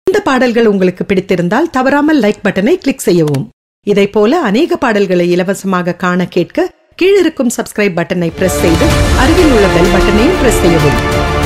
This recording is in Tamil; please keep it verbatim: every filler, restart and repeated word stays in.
இந்த பாடல்கள் உங்களுக்கு பிடித்திருந்தால் தவறாமல் லைக் பட்டனை கிளிக் செய்யவும். இதை போல அநேக பாடல்களை இலவசமாக காண கேட்க கீழிருக்கும் சப்ஸ்கிரைப் பட்டனை பிரஸ் செய்து அருகில் உள்ள பெல் பட்டனையும் பிரஸ் செய்யவும்.